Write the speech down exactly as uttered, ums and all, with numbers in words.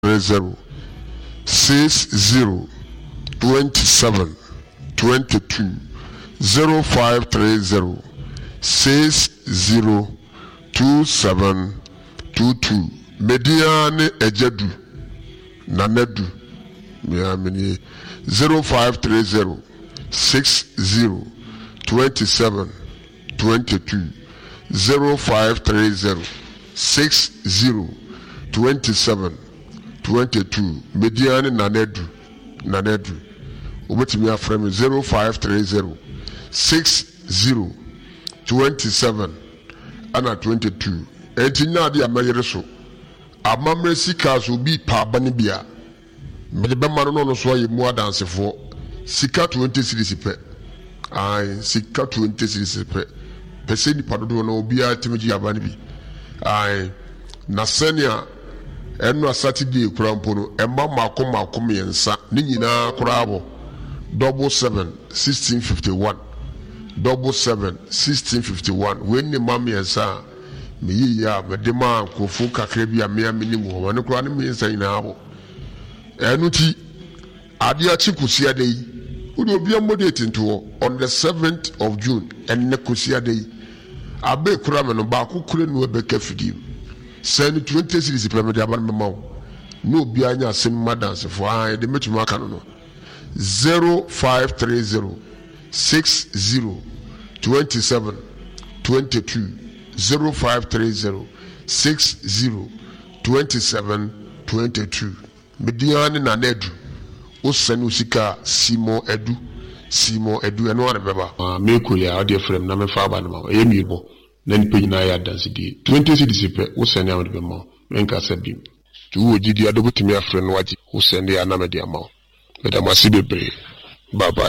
zero six zero twenty seven twenty two zero five three zero six zero two seven two two. Mediane Ejedu Nanedu Miamini zero five three zero six zero twenty seven twenty two zero five three zero six zero twenty seven twenty two. Mediane Nanedu Nanedu Ubetimi afrem zero five three zero six zero twenty seven ana twenty two. Etinya di amayere so amamre sika so bi pa bani bia me be maro no so ye mu adansefo sika twenty series pe ai sika twenty series pe pese ni padodo na obi a timiji abani bi ai na senia eno Saturday kurampo no emma makom makom yensa ni nyina kurabo double seven sixteen fifty-one double seven sixteen fifty-one when ni mam yensa me yi ya me de ma kofu kakra bi a me amini mu ho ne kura ne me yensa ina abo enu ti ade a chi kusia de yi udi obi amodate nto on the seventh of June en ne kusia de yi abe kura me no ba ko kure no be ka fidim send twenty series pe me de aban me mawo no obi anya asem madanse fo an de metu aka no no zero five three zero six zero twenty seven twenty two zero five three zero six zero twenty seven twenty two. Mediane Nanedu Osenu Sika Simo Edu Simo Edu eno ane beba ah me kuli a ade frame na me fa ba no e mi bo na ni pe na ya dance di twenty cedis pe Osenu ade be ma enka sabim tu wo gidi adobutimi afre no waji Osenu ya na me de ama me da masi bebre bye bye.